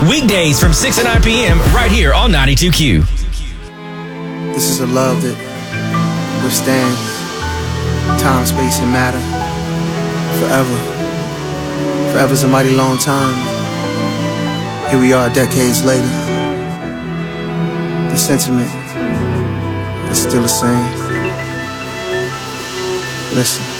Weekdays from 6 to 9 p.m. right here on 92Q. This is a love that withstands time, space, and matter forever. Forever's a mighty long time. Here we are decades later. The sentiment is still the same. Listen.